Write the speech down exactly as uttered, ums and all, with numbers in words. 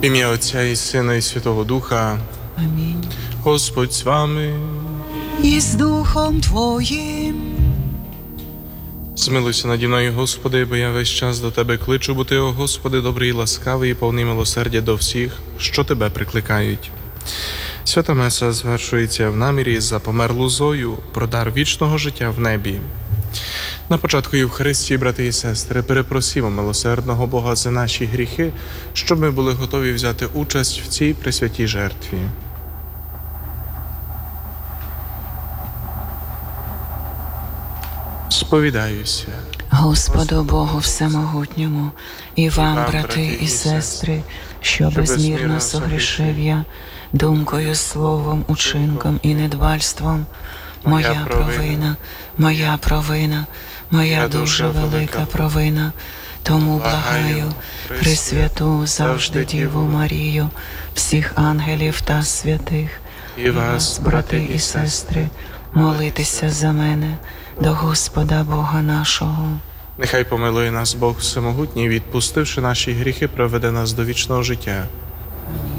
Ім'я Отця і Сина і Святого Духа. Амінь. Господь з вами. І з Духом Твоїм. Змилуйся наді мною, Господи, бо я весь час до Тебе кличу, бо Ти, о Господи, добрий і ласкавий, і повний милосердя до всіх, що Тебе прикликають. Свята Меса звершується в намірі за померлу Зою про дар вічного життя в небі. На початку Євхаристії, брати і сестри, перепросімо милосердного Бога за наші гріхи, щоб ми були готові взяти участь в цій пресвятій жертві. Сповідаюся Господу Богу Всемогутньому, і вам, брати і сестри, що безмірно согрішив я, думкою, словом, учинком і недбальством. Моя провина, моя провина, моя дуже велика провина. Тому благаю Пресвяту завжди Діву Марію, всіх ангелів та святих, і вас, брати і сестри, молитеся за мене до Господа Бога нашого. Нехай помилує нас Бог Всемогутній, відпустивши наші гріхи, проведе нас до вічного життя.